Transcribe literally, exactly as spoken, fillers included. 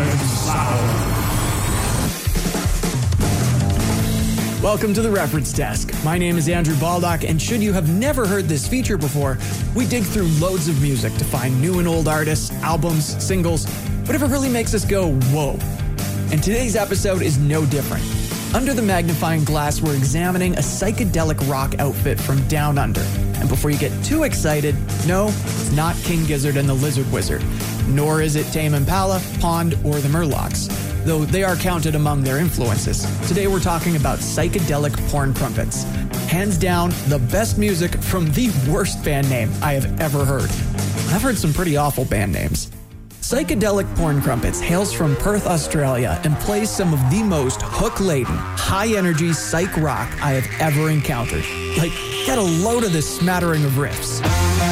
and sour. Welcome to the Reference Desk. My name is Andrew Baldock, and should you have never heard this feature before, we dig through loads of music to find new and old artists, albums, singles, whatever really makes us go, whoa. And today's episode is no different. Under the magnifying glass, we're examining a psychedelic rock outfit from Down Under. And before you get too excited, no, it's not King Gizzard and the Lizard Wizard, nor is it Tame Impala, Pond, or the Murlocs, though they are counted among their influences. Today we're talking about psychedelic porn crumpets. Hands down, the best music from the worst band name I have ever heard. I've heard some pretty awful band names. Psychedelic Porn Crumpets hails from Perth, Australia, and plays some of the most hook-laden, high-energy psych rock I have ever encountered. Like, get a load of this smattering of riffs.